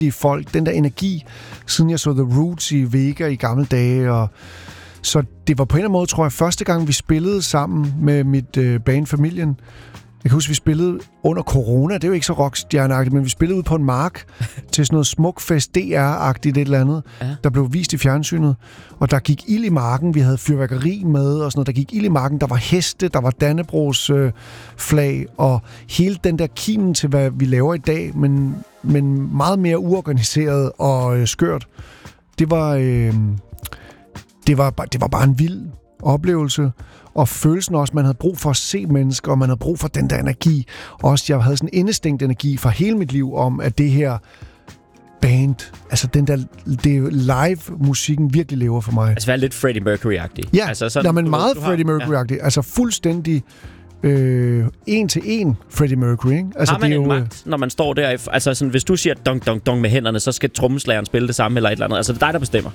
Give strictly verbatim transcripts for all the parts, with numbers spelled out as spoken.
folk, den der energi, siden jeg så The Roots i Vega i gamle dage, og så det var på en eller anden måde, tror jeg, første gang, vi spillede sammen med mit øh, band Familien. Jeg kan huske, vi spillede under corona, det er jo ikke så rockstjerneagtigt, men vi spillede ud på en mark til sådan noget Smukfest D R-agtigt et eller andet, ja. Der blev vist i fjernsynet, og der gik ild i marken, vi havde fyrværkeri med og sådan noget, der gik ild i marken, der var heste, der var Dannebrogs øh, flag, og hele den der kimen til, hvad vi laver i dag, men, men meget mere uorganiseret og øh, skørt. Det var, øh, det var, det var bare en vild oplevelse, og følelsen også, man havde brug for at se mennesker, og man havde brug for den der energi. Også jeg havde sådan en indestængt energi fra hele mit liv om, at det her band, altså den der, det live-musikken virkelig lever for mig. Altså være lidt Freddie Mercury-agtig. Ja, altså sådan, ja men du, meget du Freddie Mercury-agtig. Ja. Altså fuldstændig øh, en til en Freddie Mercury, ikke? Altså, har man det er en jo, magt, når man står der? Altså sådan, hvis du siger dong, dong, dong med hænderne, så skal trommeslageren spille det samme eller et eller andet. Altså det er dig, der bestemmer.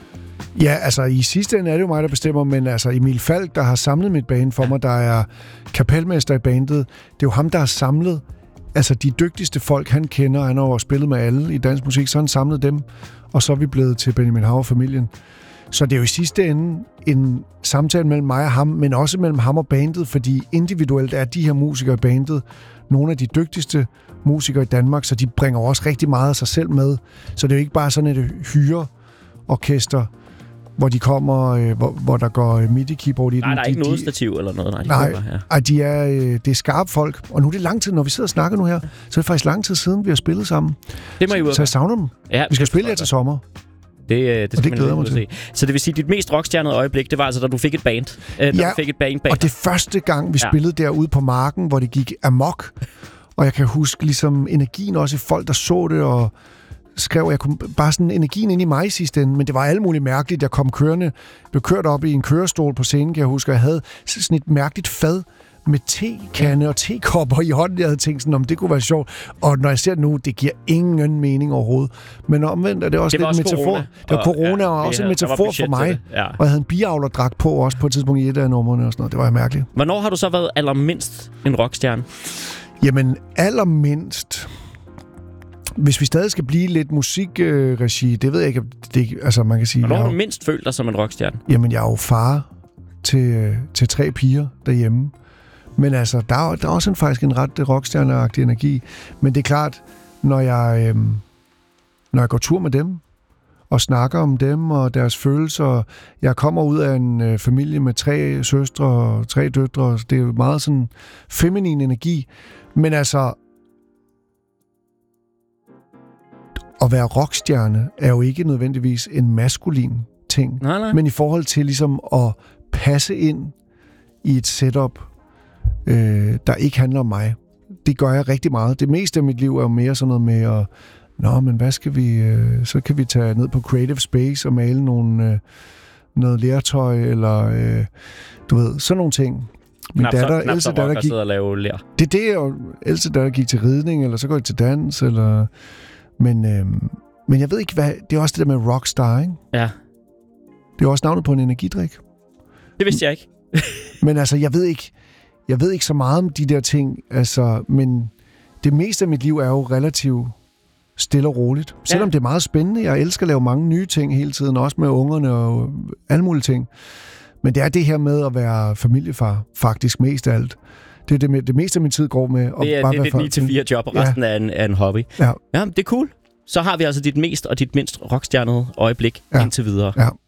Ja, altså i sidste ende er det jo mig, der bestemmer, men altså Emil Falk, der har samlet mit band for ja. mig, der er kapelmester i bandet, det er jo ham, der har samlet altså de dygtigste folk, han kender. Han har jo spillet med alle i dansk musik, så han samlet dem, og så er vi blevet til Benjamin Haver-familien. Så det er jo i sidste ende en samtale mellem mig og ham, men også mellem ham og bandet, fordi individuelt er de her musikere i bandet nogle af de dygtigste musikere i Danmark, så de bringer også rigtig meget af sig selv med. Så det er jo ikke bare sådan et hyre-orkester, hvor de kommer, øh, hvor, hvor der går midi-keyboard i den. Nej, der er de, ikke noget de, stativ eller noget. Nej, de, nej, kommer, ja. ej, de er, øh, det er skarpe folk. Og nu er det lang tid, når vi sidder og snakker nu her, så er det faktisk lang tid siden, vi har spillet sammen. Det må I ud. Så jeg savner dem. Ja, vi skal spille her til sommer. Det, det, det glæder mig til. Så det vil sige, at dit mest rockstjernede øjeblik, det var altså, da du fik et band. Øh, da ja, du fik et band band. Og det første gang, vi ja. spillede derude på marken, hvor det gik amok. Og jeg kan huske ligesom energien også i folk, der så det, og skrev, jeg kunne bare sådan energien ind i mig i sidste ende, men det var alt muligt mærkeligt. Jeg kom kørende, blev kørt op i en kørestol på scenen, kan jeg huske, og jeg havde sådan et mærkeligt fad med tekande og tekopper i hånden. Jeg havde tænkt sådan, om det kunne være sjovt. Og når jeg ser det nu, det giver ingen mening overhovedet. Men omvendt er det også det lidt en metafor. Corona. Det var corona, og, og også en metafor for mig. Ja. Og jeg havde en biavlerdragt på også på et tidspunkt i et af numrene og sådan noget. Det var mærkeligt. Hvornår har du så været allermindst en rockstjerne? Jamen, allermindst... Hvis vi stadig skal blive lidt musikregi, det ved jeg ikke, det, altså man kan sige... Hvornår har du mindst følt dig som en rockstjerne? Jamen, jeg er jo far til, til tre piger derhjemme. Men altså, der er, der er også en, faktisk en ret rockstjerneagtig energi. Men det er klart, når jeg, øhm, når jeg går tur med dem, og snakker om dem og deres følelser. Jeg kommer ud af en øh, familie med tre søstre og tre døtre. Det er jo meget sådan feminin energi. Men altså... At være rockstjerne er jo ikke nødvendigvis en maskulin ting. Nej, nej. Men i forhold til ligesom at passe ind i et setup, øh, der ikke handler om mig. Det gør jeg rigtig meget. Det meste af mit liv er jo mere sådan noget med at, nå, men hvad skal vi, øh, så kan vi tage ned på Creative Space og male nogle, øh, noget lertøj, eller øh, du ved, sådan nogle ting. Min knap datter, så, knap ældste så datter gik, og lave ler. det er det, og ældste datter gik til ridning, eller så går jeg til dans, eller... Men, øh, men jeg ved ikke, hvad... Det er også det der med rockstar, ikke? Ja. Det er også navnet på en energidrik. Det vidste jeg ikke. Men altså, jeg ved ikke... Jeg ved ikke så meget om de der ting, altså... Men det meste af mit liv er jo relativt stille og roligt. Selvom ja. det er meget spændende. Jeg elsker at lave mange nye ting hele tiden, også med ungerne og alle mulige ting. Men det er det her med at være familiefar, faktisk mest af alt. Det er det, det meste af min tid går med at det er, bare det er være dit ni til fire job, og resten ja. er, en, er en hobby. Ja. Ja, det er cool. Så har vi altså dit mest og dit mindst rockstjernede øjeblik ja. indtil videre. Ja.